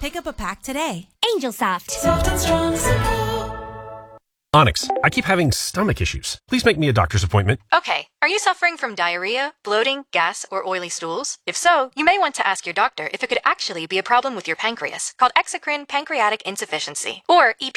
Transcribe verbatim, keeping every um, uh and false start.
Pick up a pack today. Angel Soft. Soft and strong support. Onyx, I keep having stomach issues. Please make me a doctor's appointment. Okay, are you suffering from diarrhea, bloating, gas, or oily stools? If so, you may want to ask your doctor if it could actually be a problem with your pancreas, called exocrine pancreatic insufficiency, or E P.